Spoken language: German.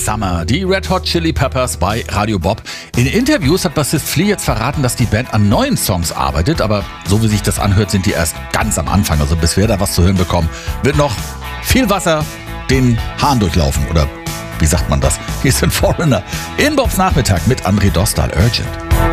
Summer, die Red Hot Chili Peppers bei Radio Bob. In Interviews hat Bassist Flea jetzt verraten, dass die Band an neuen Songs arbeitet, aber so wie sich das anhört, sind die erst ganz am Anfang. Also bis wir da was zu hören bekommen, wird noch viel Wasser den Hahn durchlaufen, oder wie sagt man das? Hier sind Foreigner in Bobs Nachmittag mit André Dostal, Urgent.